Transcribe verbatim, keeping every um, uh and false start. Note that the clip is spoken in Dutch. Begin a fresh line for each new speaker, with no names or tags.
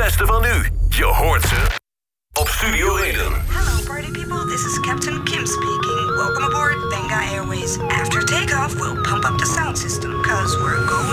beste van nu. Je hoort ze op Studio Reden.
Hello party people, this is Captain Kim speaking. Welcome aboard Benga Airways. After takeoff, we'll pump up the sound system, cause we're going